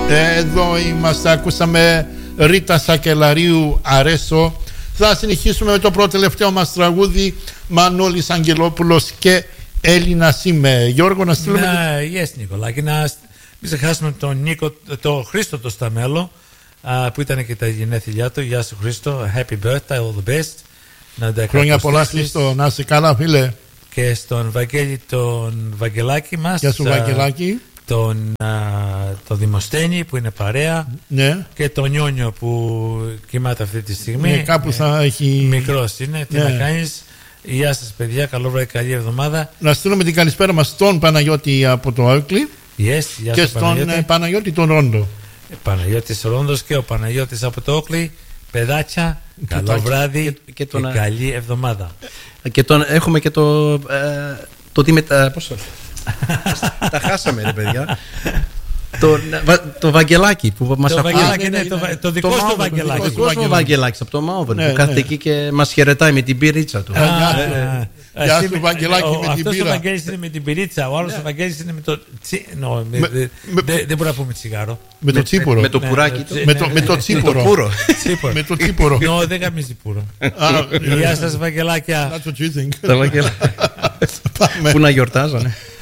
Εδώ είμαστε, ακούσαμε Ρίτα Σακελαρίου, Αρέσω. Θα συνεχίσουμε με το πρώτο τελευταίο μας τραγούδι, Μανώλης Αγγελόπουλος και Έλληνας είμαι. Γιώργο, να στείλουμε... Yes, Νικολάκη, να μην ξεχάσουμε τον Χρήστο το Σταμέλο, που ήταν και τα γενέθλιά του. Γεια σου Χρήστο, happy birthday, all the best. Χρόνια πολλά Χρήστο, να είσαι καλά φίλε. Και στον Βαγγέλη τον Βαγγελάκη μας. Γεια σου Βαγγελάκη. Το Δημοσθένη που είναι παρέα, ναι. Και τον Νιόνιο που κοιμάται αυτή τη στιγμή, ναι, κάπου θα έχει... μικρός είναι, τι να κάνεις. Γεια σας παιδιά, καλό βράδυ, καλή εβδομάδα. Να στείλουμε την καλησπέρα μας στον Παναγιώτη από το Όκλι, και στον Παναγιώτη τον Ρόντο. Παναγιώτης Ρόντος και ο Παναγιώτης από το Όκλι. Παιδάκια, καλό βράδυ και καλή εβδομάδα. Και έχουμε και το τι μετά, πώς τα χάσαμε ρε παιδιά. Το Βαγγελάκι που μας ακούει. Το δικό σου Βαγγελάκι. Το δικό σου Βαγγελάκι από το Μάουβεν που κάθεται εκεί και μας χαιρετάει με την πυρίτσα του. Γεια σου Βαγγελάκι με την πύρα. Αυτός ο Βαγγέλης είναι με την πυρίτσα. Ο άλλος ο Βαγγέλης είναι με το δεν μπορεί να πούμε τσιγάρο. Με το τσίπορο. Με το πουράκι του. Με το τσίπορο. Με το τσίπορο. Δεν γαμίζει πουρο. Γεια σας Βαγγελάκια. That's what you think. Που να γιορτάζανε.